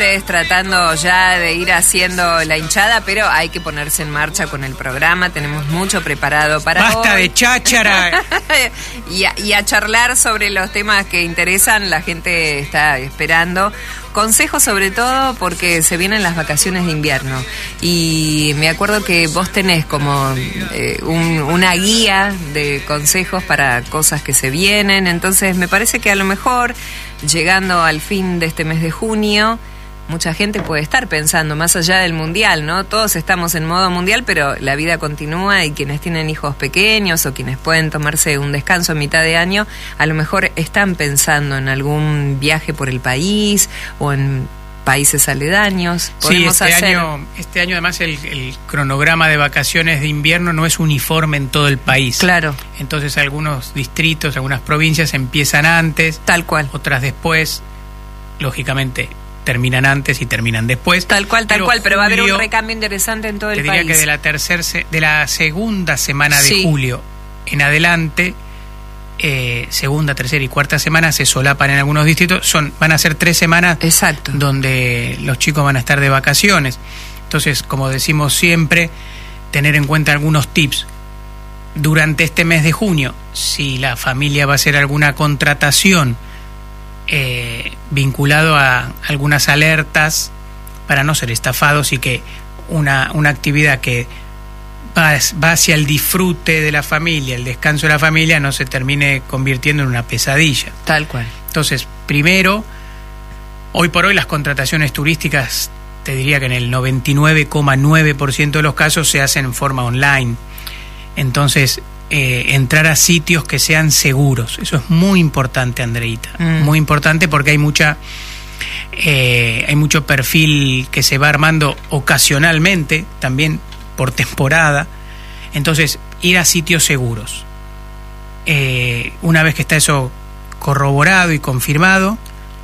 Tratando ya de ir haciendo la hinchada, pero hay que ponerse en marcha con el programa. Tenemos mucho preparado para hoy. ¡Basta de cháchara! y a charlar sobre los temas que interesan. La gente está esperando consejos, sobre todo porque se vienen las vacaciones de invierno. Y me acuerdo que vos tenés como una guía de consejos para cosas que se vienen. Entonces me parece que a lo mejor, llegando al fin de este mes de junio, mucha gente puede estar pensando más allá del mundial, ¿no? Todos estamos en modo mundial, pero la vida continúa, y quienes tienen hijos pequeños o quienes pueden tomarse un descanso a mitad de año, a lo mejor están pensando en algún viaje por el país o en países aledaños. Sí, este año además el cronograma de vacaciones de invierno no es uniforme en todo el país. Claro. Entonces algunos distritos, algunas provincias empiezan antes. Tal cual. Otras después, lógicamente terminan antes y terminan después. Tal cual, pero va a haber un recambio interesante en todo el país. Te diría que de la segunda semana de julio en adelante, segunda, tercera y cuarta semana se solapan en algunos distritos. Van a ser 3 semanas. Exacto. Donde los chicos van a estar de vacaciones. Entonces, como decimos siempre, tener en cuenta algunos tips durante este mes de junio. Si la familia va a hacer alguna contratación vinculado a algunas alertas para no ser estafados, y que una actividad que va hacia el disfrute de la familia, el descanso de la familia, no se termine convirtiendo en una pesadilla. Tal cual. Entonces, primero, hoy por hoy las contrataciones turísticas, te diría que en el 99,9% de los casos se hacen en forma online. Entonces, entrar a sitios que sean seguros. Eso es muy importante, Andreita. Muy importante, porque hay mucho perfil que se va armando ocasionalmente, también por temporada. Entonces, ir a sitios seguros. Una vez que está eso corroborado y confirmado,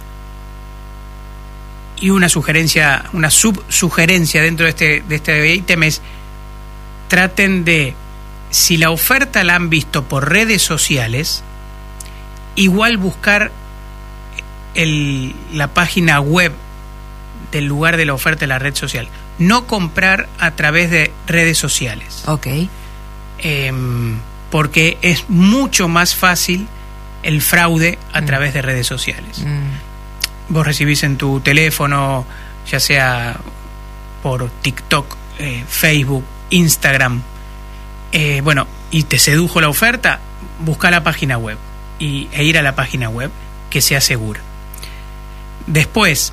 y una subsugerencia dentro de este ítem es: traten de, si la oferta la han visto por redes sociales, igual buscar la página web del lugar de la oferta de la red social. No comprar a través de redes sociales. Ok. Porque es mucho más fácil el fraude a través de redes sociales. Vos recibís en tu teléfono, ya sea por TikTok, Facebook, Instagram, y te sedujo la oferta, busca la página web e ir a la página web que sea segura. Después,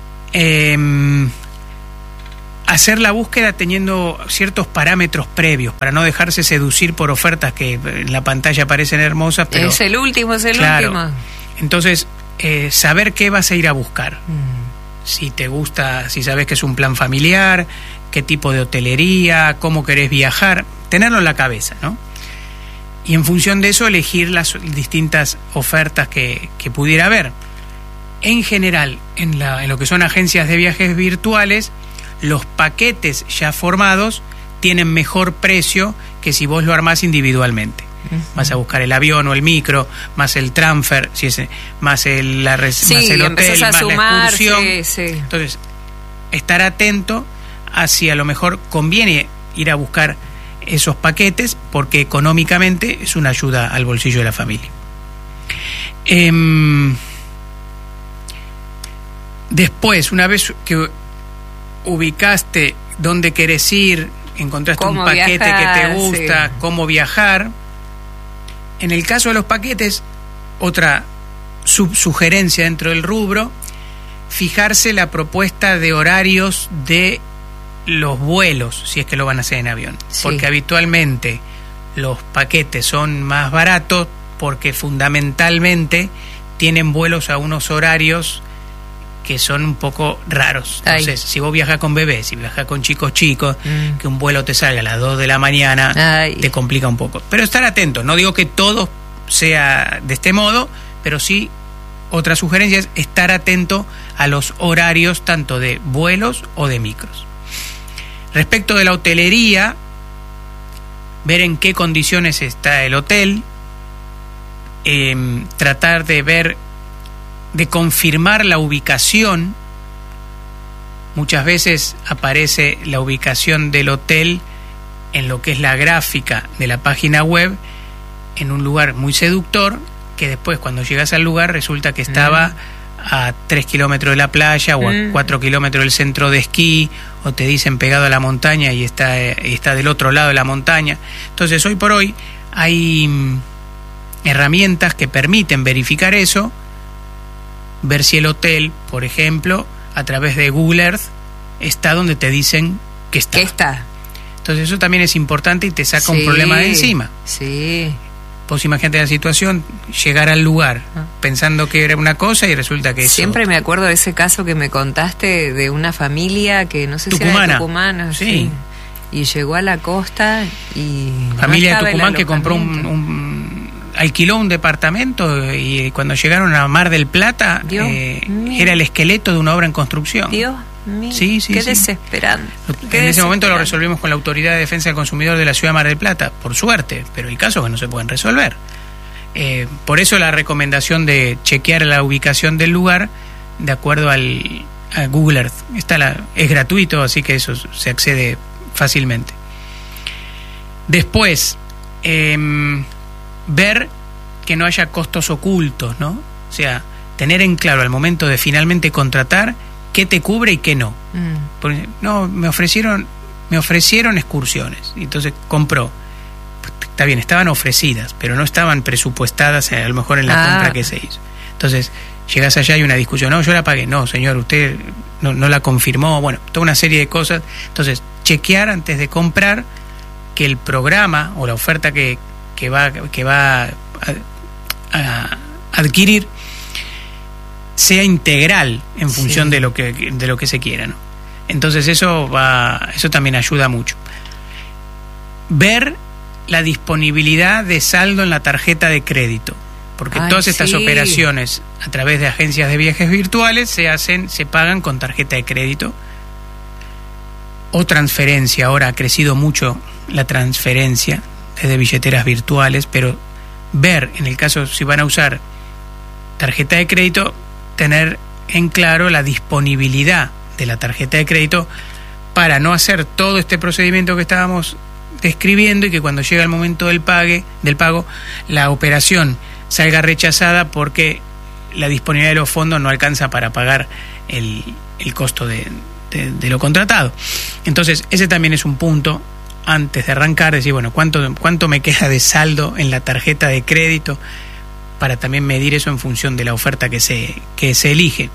hacer la búsqueda teniendo ciertos parámetros previos para no dejarse seducir por ofertas que en la pantalla parecen hermosas, pero es el último. Entonces, saber qué vas a ir a buscar. Si te gusta, si sabes que es un plan familiar, qué tipo de hotelería, cómo querés viajar, tenerlo en la cabeza, ¿no? Y en función de eso elegir las distintas ofertas que pudiera haber. En general, en lo que son agencias de viajes virtuales, los paquetes ya formados tienen mejor precio que si vos lo armás individualmente. Vas a buscar el avión o el micro, más el transfer, más el hotel, más la excursión. Sí. Entonces, estar atento a si a lo mejor conviene ir a buscar esos paquetes, porque económicamente es una ayuda al bolsillo de la familia. Después, una vez que ubicaste dónde querés ir, encontraste un paquete que te gusta, cómo viajar. En el caso de los paquetes, otra subsugerencia dentro del rubro: fijarse la propuesta de horarios de los vuelos, si es que lo van a hacer en avión. Sí. Porque habitualmente los paquetes son más baratos porque fundamentalmente tienen vuelos a unos horarios que son un poco raros. Entonces, si vos viajas con bebés, si viajas con chicos, que un vuelo te salga a las 2 de la mañana, te complica un poco. Pero estar atento, no digo que todo sea de este modo, pero sí, otra sugerencia es estar atento a los horarios tanto de vuelos o de micros. Respecto de la hotelería, ver en qué condiciones está el hotel, tratar de confirmar la ubicación muchas veces aparece la ubicación del hotel en lo que es la gráfica de la página web, en un lugar muy seductor, que después cuando llegas al lugar resulta que estaba a 3 kilómetros de la playa o a 4 kilómetros del centro de esquí, o te dicen pegado a la montaña y está del otro lado de la montaña. Entonces hoy por hoy hay herramientas que permiten verificar eso, ver si el hotel, por ejemplo, a través de Google Earth, está donde te dicen que está. ¿Qué está? Entonces eso también es importante y te saca un problema de encima. Sí. Vos imagínate la situación, llegar al lugar pensando que era una cosa y resulta que Siempre me acuerdo de ese caso que me contaste de una familia que no sé si era de Tucumán. Sí. Y llegó a la costa y... Familia de Tucumán que compró alquiló un departamento y cuando llegaron a Mar del Plata era el esqueleto de una obra en construcción. Dios mío, qué desesperante. En ese momento lo resolvimos con la Autoridad de Defensa del Consumidor de la Ciudad de Mar del Plata, por suerte, pero hay casos que no se pueden resolver. Por eso la recomendación de chequear la ubicación del lugar de acuerdo a Google Earth. Es gratuito, así que eso se accede fácilmente. Después, ver que no haya costos ocultos, ¿no? O sea, tener en claro al momento de finalmente contratar qué te cubre y qué no. Porque, no, me ofrecieron excursiones, y entonces compró. Está bien, estaban ofrecidas, pero no estaban presupuestadas a lo mejor en la compra que se hizo. Entonces, llegas allá y hay una discusión. No, yo la pagué. No, señor, usted no la confirmó. Bueno, toda una serie de cosas. Entonces, chequear antes de comprar que el programa o la oferta que va a adquirir sea integral en función de lo que se quiera, ¿no? Entonces eso también ayuda mucho. Ver la disponibilidad de saldo en la tarjeta de crédito, porque todas estas operaciones a través de agencias de viajes virtuales se pagan con tarjeta de crédito o transferencia. Ahora ha crecido mucho la transferencia desde billeteras virtuales, pero ver, en el caso si van a usar tarjeta de crédito, tener en claro la disponibilidad de la tarjeta de crédito para no hacer todo este procedimiento que estábamos describiendo y que cuando llega el momento del pago, la operación salga rechazada porque la disponibilidad de los fondos no alcanza para pagar el costo de lo contratado. Entonces, ese también es un punto antes de arrancar, decir, bueno, ¿cuánto me queda de saldo en la tarjeta de crédito? Para también medir eso en función de la oferta que se elige.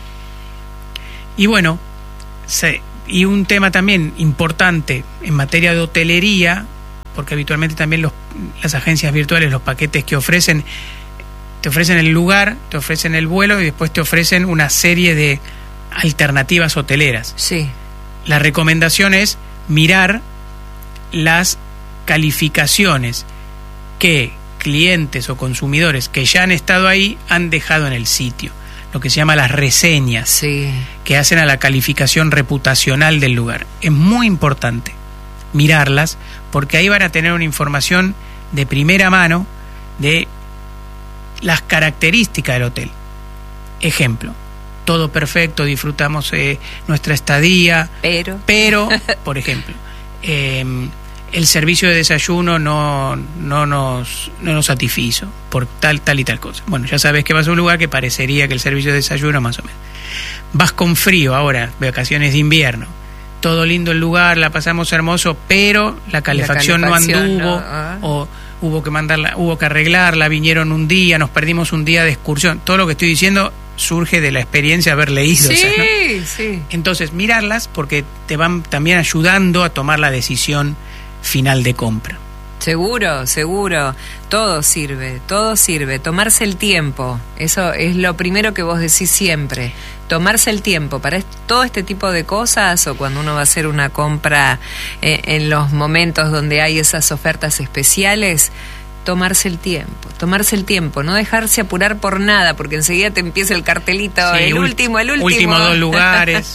Y bueno, y un tema también importante en materia de hotelería, porque habitualmente también las agencias virtuales, los paquetes que ofrecen, te ofrecen el lugar, te ofrecen el vuelo y después te ofrecen una serie de alternativas hoteleras. Sí. La recomendación es mirar las calificaciones que clientes o consumidores que ya han estado ahí han dejado en el sitio, lo que se llama las reseñas, que hacen a la calificación reputacional del lugar. Es muy importante mirarlas porque ahí van a tener una información de primera mano de las características del hotel. Ejemplo, todo perfecto, disfrutamos nuestra estadía, pero por ejemplo, el servicio de desayuno no nos satisfizo por tal y tal cosa. Bueno, ya sabes que vas a un lugar que parecería que el servicio de desayuno más o menos. Vas con frío ahora, vacaciones de invierno. Todo lindo el lugar, la pasamos hermoso, pero la calefacción no anduvo, o hubo que arreglarla, vinieron un día, nos perdimos un día de excursión. Todo lo que estoy diciendo surge de la experiencia de haber leído esas, ¿no? Sí. Entonces, mirarlas porque te van también ayudando a tomar la decisión final de compra. Seguro. Todo sirve. Tomarse el tiempo. Eso es lo primero que vos decís siempre. Tomarse el tiempo para todo este tipo de cosas, o cuando uno va a hacer una compra en los momentos donde hay esas ofertas especiales, tomarse el tiempo, no dejarse apurar por nada, porque enseguida te empieza el cartelito, el último. Últimos 2 lugares.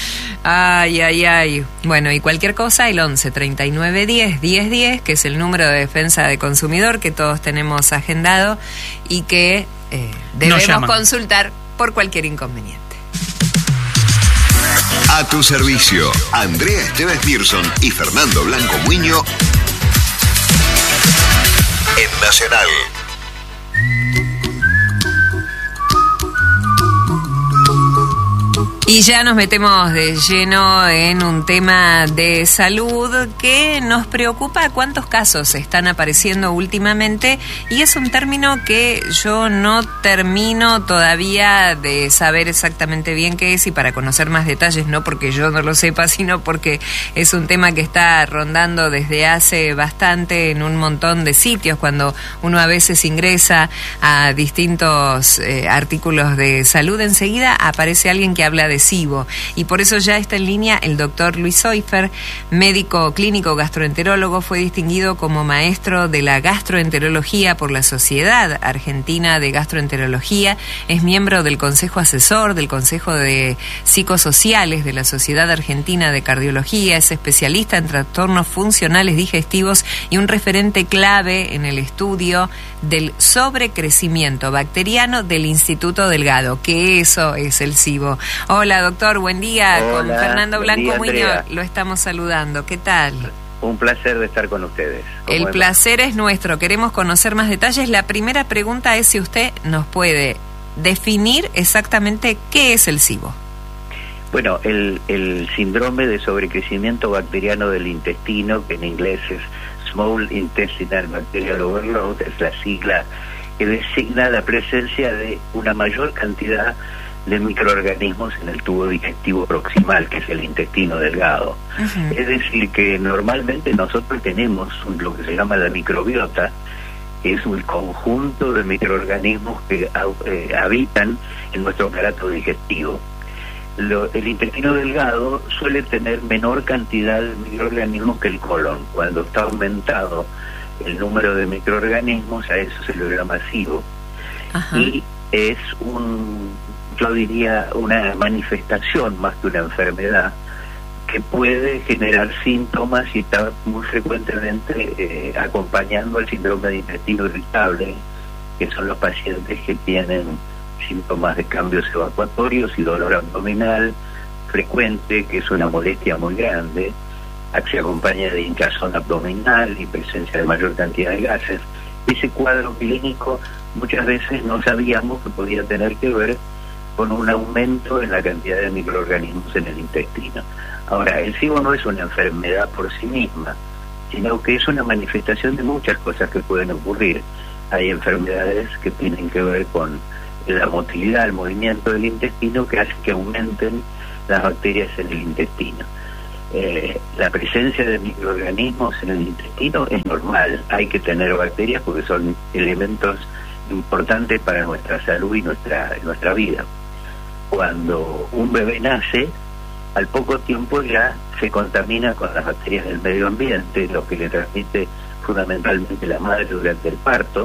Ay. Bueno, y cualquier cosa, el 11 39 10 10 10, que es el número de defensa de consumidor que todos tenemos agendado y que debemos consultar por cualquier inconveniente. A tu servicio, Andrea Esteves Pearson y Fernando Blanco Muño en Nacional. Y ya nos metemos de lleno en un tema de salud que nos preocupa cuántos casos están apareciendo últimamente, y es un término que yo no termino todavía de saber exactamente bien qué es, y para conocer más detalles, no porque yo no lo sepa, sino porque es un tema que está rondando desde hace bastante en un montón de sitios. Cuando uno a veces ingresa a distintos artículos de salud, enseguida aparece alguien que habla de SIBO, y por eso ya está en línea el doctor Luis Soifer, médico clínico gastroenterólogo. Fue distinguido como maestro de la gastroenterología por la Sociedad Argentina de Gastroenterología, es miembro del Consejo Asesor del Consejo de Psicosociales de la Sociedad Argentina de Cardiología, es especialista en trastornos funcionales digestivos y un referente clave en el estudio del sobrecrecimiento bacteriano del Instituto Delgado, que eso es el SIBO. Hola, doctor, buen día. Hola, con Fernando Blanco Muño lo estamos saludando. ¿Qué tal? Un placer de estar con ustedes. El placer es nuestro. Queremos conocer más detalles. La primera pregunta es si usted nos puede definir exactamente qué es el SIBO. Bueno, el síndrome de sobrecrecimiento bacteriano del intestino, que en inglés es Small Intestinal Bacterial Overload, es la sigla que designa la presencia de una mayor cantidad de microorganismos en el tubo digestivo proximal, que es el intestino delgado. Uh-huh. Es decir, que normalmente nosotros tenemos lo que se llama la microbiota, que es un conjunto de microorganismos que habitan en nuestro aparato digestivo. El intestino delgado suele tener menor cantidad de microorganismos que el colon. Cuando está aumentado el número de microorganismos, a eso se le llama SIBO. Uh-huh. Y es yo diría, una manifestación más que una enfermedad que puede generar síntomas y está muy frecuentemente acompañando al síndrome de intestino irritable, que son los pacientes que tienen síntomas de cambios evacuatorios y dolor abdominal frecuente, que es una molestia muy grande, se acompaña de hinchazón abdominal y presencia de mayor cantidad de gases. Ese cuadro clínico muchas veces no sabíamos que podía tener que ver con un aumento en la cantidad de microorganismos en el intestino. Ahora, el SIBO no es una enfermedad por sí misma, sino que es una manifestación de muchas cosas que pueden ocurrir. Hay enfermedades que tienen que ver con la motilidad, el movimiento del intestino, que hace que aumenten las bacterias en el intestino. La presencia de microorganismos en el intestino es normal. Hay que tener bacterias porque son elementos importantes para nuestra salud y nuestra vida. Cuando un bebé nace, al poco tiempo ya se contamina con las bacterias del medio ambiente, lo que le transmite fundamentalmente la madre durante el parto,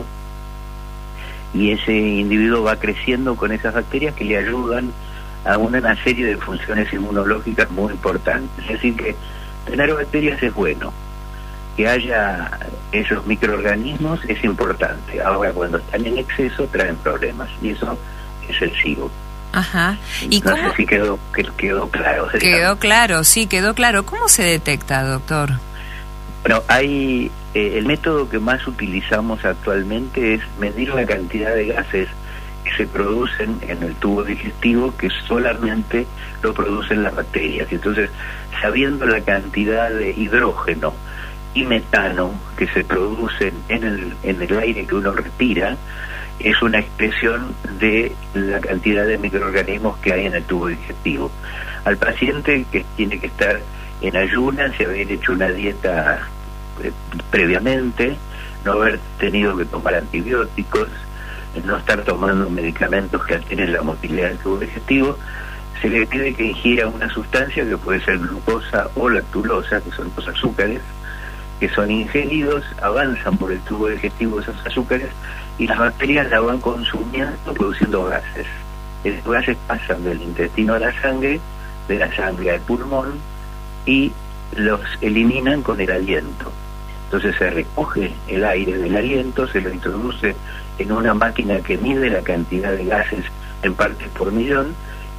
y ese individuo va creciendo con esas bacterias que le ayudan a una serie de funciones inmunológicas muy importantes. Es decir, que tener bacterias es bueno, que haya esos microorganismos es importante. Ahora, cuando están en exceso traen problemas, y eso es el SIBO. Ajá. ¿Y no cómo? sé si quedó claro. Quedó claro, sí, quedó claro. ¿Cómo se detecta, doctor? Bueno, hay el método que más utilizamos actualmente es medir la cantidad de gases que se producen en el tubo digestivo, que solamente lo producen las bacterias. Entonces, sabiendo la cantidad de hidrógeno y metano que se producen en el aire que uno respira, es una expresión de la cantidad de microorganismos que hay en el tubo digestivo. Al paciente que tiene que estar en ayunas, y haber hecho una dieta previamente, no haber tenido que tomar antibióticos, no estar tomando medicamentos que alteren la motilidad del tubo digestivo, se le pide que ingiera una sustancia que puede ser glucosa o lactulosa, que son los azúcares, que son ingeridos, avanzan por el tubo digestivo esos azúcares, y las bacterias la van consumiendo, produciendo gases. Esos gases pasan del intestino a la sangre, de la sangre al pulmón, y los eliminan con el aliento. Entonces se recoge el aire del aliento, se lo introduce en una máquina que mide la cantidad de gases en partes por millón,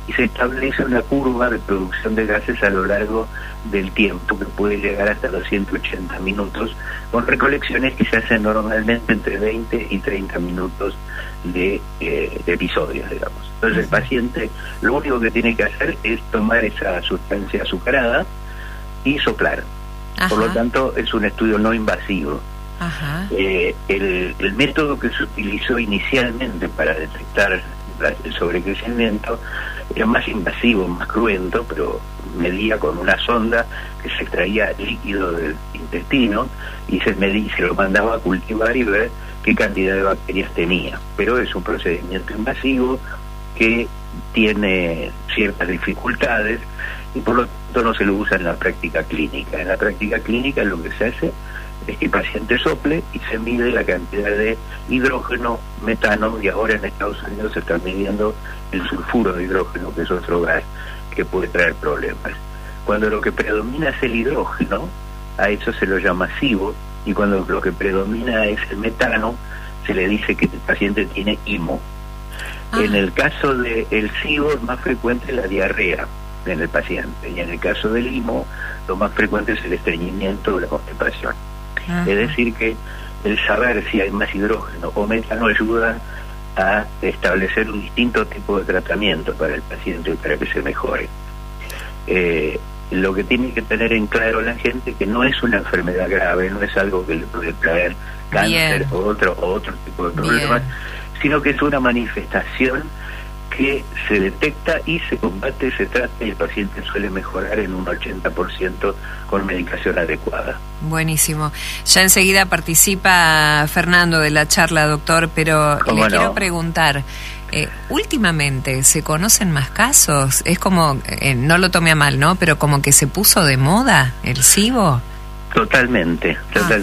y se establece una curva de producción de gases a lo largo del tiempo, que puede llegar hasta los 180 minutos, con recolecciones que se hacen normalmente entre 20 y 30 minutos de episodios, digamos. Entonces el paciente lo único que tiene que hacer es tomar esa sustancia azucarada y soplar. Ajá. Por lo tanto, es un estudio no invasivo. Ajá. El método que se utilizó inicialmente para detectar el sobrecrecimiento era más invasivo, más cruento, pero medía con una sonda que se extraía líquido del intestino y se lo mandaba a cultivar y ver qué cantidad de bacterias tenía. Pero es un procedimiento invasivo que tiene ciertas dificultades y por lo tanto no se lo usa en la práctica clínica. En la práctica clínica lo que se hace es que el paciente sople y se mide la cantidad de hidrógeno, metano, y ahora en Estados Unidos se está midiendo el sulfuro de hidrógeno, que es otro gas que puede traer problemas. Cuando lo que predomina es el hidrógeno, a eso se lo llama SIBO, y cuando lo que predomina es el metano, se le dice que el paciente tiene IMO. En el caso del SIBO es más frecuente la diarrea en el paciente, y en el caso del IMO lo más frecuente es el estreñimiento o la constipación. Es decir que el saber si hay más hidrógeno o metano ayuda a establecer un distinto tipo de tratamiento para el paciente para que se mejore. Lo que tiene que tener en claro la gente que no es una enfermedad grave, no es algo que le puede traer cáncer o otro tipo de problemas, sino que es una manifestación que se detecta y se combate, se trata, y el paciente suele mejorar en un 80% con medicación adecuada. Buenísimo. Ya enseguida participa Fernando de la charla, doctor, pero le quiero preguntar, últimamente ¿se conocen más casos? Es como, no lo tome a mal, ¿no? Pero como que se puso de moda el SIBO. Totalmente.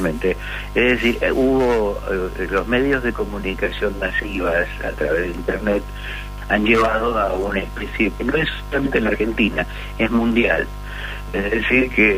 Es decir, hubo los medios de comunicación masivas a través de Internet han llevado a una especie que no es solamente en la Argentina, es mundial. Es decir, que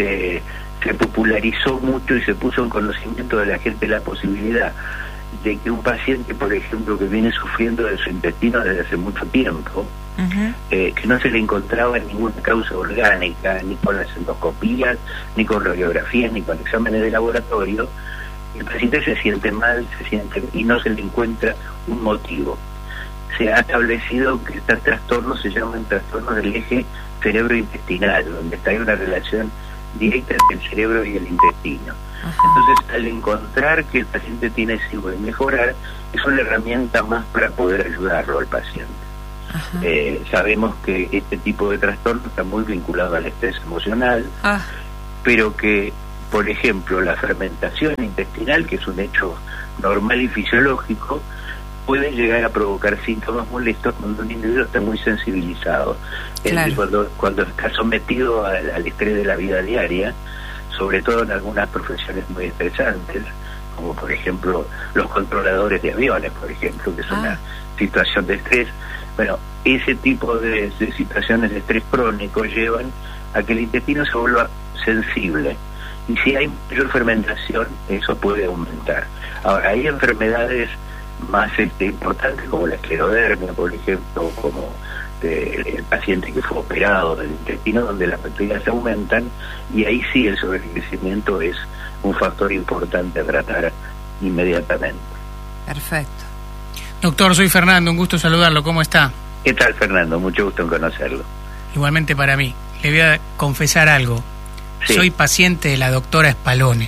se popularizó mucho y se puso en conocimiento de la gente la posibilidad de que un paciente, por ejemplo, que viene sufriendo de su intestino desde hace mucho tiempo, que no se le encontraba ninguna causa orgánica, ni con las endoscopías, ni con radiografías, ni con exámenes de laboratorio, el paciente se siente mal, y no se le encuentra un motivo. Se ha establecido que estos trastornos se llaman trastornos del eje cerebro-intestinal, donde está una relación directa entre el cerebro y el intestino. Entonces, al encontrar que el paciente tiene SIBO y mejorar, es una herramienta más para poder ayudarlo al paciente. Sabemos que este tipo de trastorno está muy vinculado al estrés emocional, pero que, por ejemplo, la fermentación intestinal, que es un hecho normal y fisiológico, puede llegar a provocar síntomas molestos cuando un individuo está muy sensibilizado. Claro. Cuando está sometido al estrés de la vida diaria, sobre todo en algunas profesiones muy estresantes, como por ejemplo los controladores de aviones, por ejemplo, que es una situación de estrés. Bueno, ese tipo de situaciones de estrés crónico llevan a que el intestino se vuelva sensible, y si hay mayor fermentación, eso puede aumentar. Ahora, hay enfermedades más importantes como la esclerodermia, por ejemplo, como el paciente que fue operado del intestino, donde las bacterias aumentan, y ahí sí el sobrecrecimiento es un factor importante a tratar inmediatamente. Perfecto. Doctor, soy Fernando, un gusto saludarlo, ¿cómo está? ¿Qué tal, Fernando? Mucho gusto en conocerlo. Igualmente para mí. Le voy a confesar algo. Sí. Soy paciente de la doctora Spalone.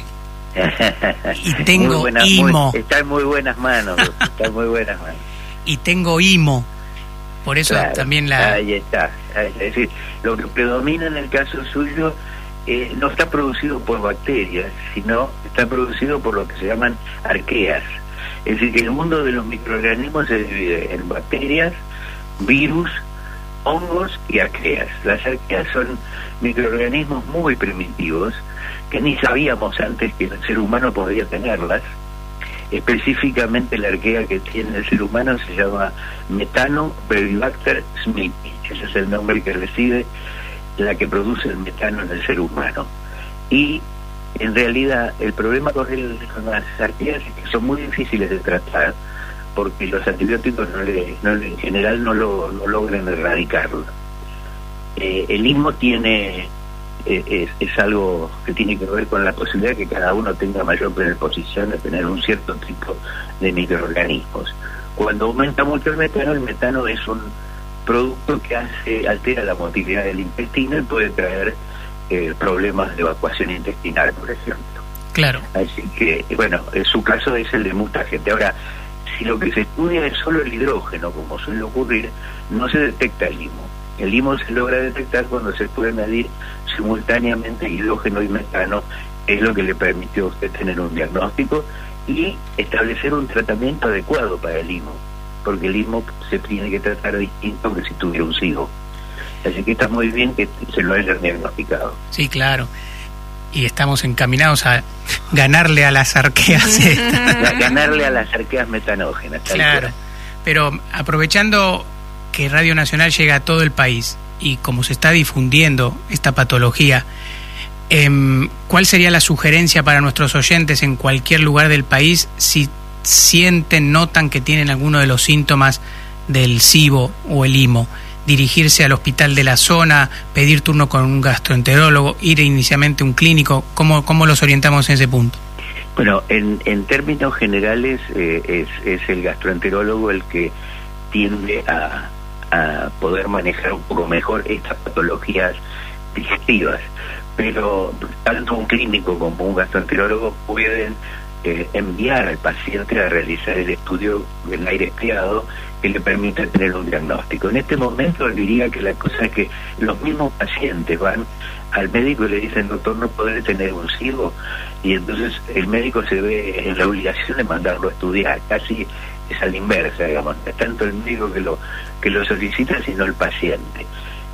Y tengo IMO. Está en muy buenas manos. Y tengo IMO. Por eso también Ahí está. Es decir, lo que predomina en el caso suyo no está producido por bacterias, sino está producido por lo que se llaman arqueas. Es decir, que el mundo de los microorganismos se divide en bacterias, virus, hongos y arqueas. Las arqueas son microorganismos muy primitivos que ni sabíamos antes que el ser humano podía tenerlas. Específicamente la arquea que tiene el ser humano se llama Metanobrevibacter smithii. Ese es el nombre que recibe la que produce el metano en el ser humano. Y en realidad el problema con las arqueas es que son muy difíciles de tratar, porque los antibióticos en general no logran erradicarlo. El ISMO tiene es algo que tiene que ver con la posibilidad de que cada uno tenga mayor predisposición a tener un cierto tipo de microorganismos. Cuando aumenta mucho el metano es un producto que altera la motilidad del intestino y puede traer problemas de evacuación intestinal, por ejemplo. Claro. Así que, bueno, su caso es el de mucha gente. Ahora, si lo que se estudia es solo el hidrógeno, como suele ocurrir, no se detecta el ISMO. El ISMO se logra detectar cuando se puede medir simultáneamente hidrógeno y metano, es lo que le permitió a usted tener un diagnóstico y establecer un tratamiento adecuado para el ISMO, porque el ISMO se tiene que tratar distinto que si tuviera un SIBO. Así que está muy bien que se lo hayan diagnosticado. Sí, claro. Y estamos encaminados a ganarle a las arqueas. Ganarle a las arqueas metanógenas. Claro. Pero aprovechando que Radio Nacional llega a todo el país y como se está difundiendo esta patología, ¿cuál sería la sugerencia para nuestros oyentes en cualquier lugar del país si notan que tienen alguno de los síntomas del SIBO o el ISMO? Dirigirse al hospital de la zona, pedir turno con un gastroenterólogo, ir inicialmente a un clínico. ¿Cómo los orientamos en ese punto? Bueno, en términos generales es el gastroenterólogo el que tiende a poder manejar un poco mejor estas patologías digestivas, pero tanto un clínico como un gastroenterólogo pueden enviar al paciente a realizar el estudio del aire expirado que le permite tener un diagnóstico. En este momento diría que la cosa es que los mismos pacientes van al médico y le dicen: doctor, no podré tener un SIBO, y entonces el médico se ve en la obligación de mandarlo a estudiar. Casi es a la inversa, digamos, no es tanto el médico que lo solicita, sino el paciente.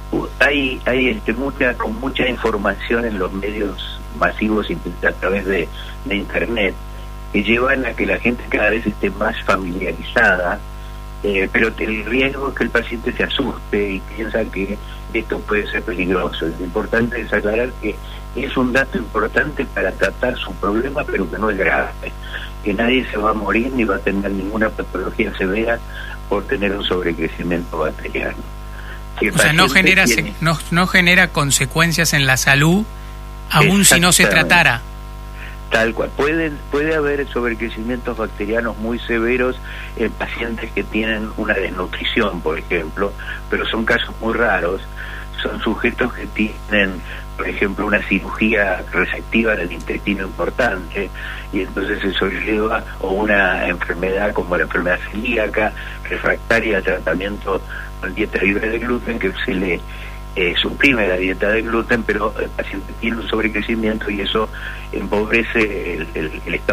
Hay mucha información en los medios masivos a través de internet que llevan a que la gente cada vez esté más familiarizada, pero el riesgo es que el paciente se asuste y piensa que esto puede ser peligroso. Lo importante es aclarar que es un dato importante para tratar su problema, pero que no es grave, que nadie se va a morir ni va a tener ninguna patología severa por tener un sobrecrecimiento bacteriano. O sea, no genera consecuencias en la salud, aun si no se tratara. Tal cual. Puede haber sobrecrecimientos bacterianos muy severos en pacientes que tienen una desnutrición, por ejemplo, pero son casos muy raros. Son sujetos que tienen, por ejemplo, una cirugía resectiva del intestino importante, y entonces eso lleva, o una enfermedad como la enfermedad celíaca, refractaria al tratamiento con dieta libre de gluten, que se le suprime la dieta de gluten, pero el paciente tiene un sobrecrecimiento y eso empobrece el estado